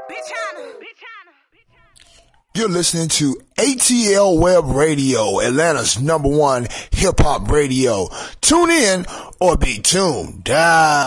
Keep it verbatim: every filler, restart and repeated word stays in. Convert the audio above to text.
You're listening to A T L Web Radio, Atlanta's number one hip-hop radio. Tune in or be tuned down.